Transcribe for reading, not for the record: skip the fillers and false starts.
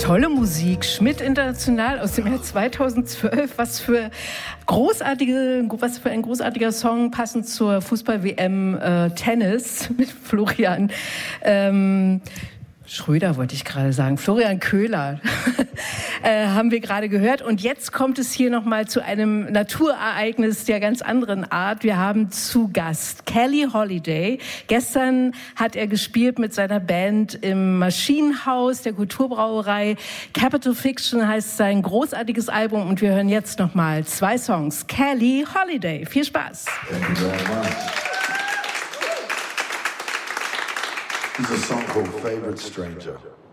Tolle Musik, Schmidt International aus dem Jahr 2012. Was für ein großartiger Song, passend zur Fußball-WM Tennis mit Florian Schröder, wollte ich gerade sagen, Florian Köhler haben wir gerade gehört. Und jetzt kommt es hier nochmal zu einem Naturereignis der ganz anderen Art. Wir haben zu Gast Kelly Holiday. Gestern hat er gespielt mit seiner Band im Maschinenhaus der Kulturbrauerei. Capital Fiction heißt sein großartiges Album. Und wir hören jetzt nochmal 2 Songs. Kelly Holiday. Viel Spaß. Thank you very much. This is a song called Favorite Stranger.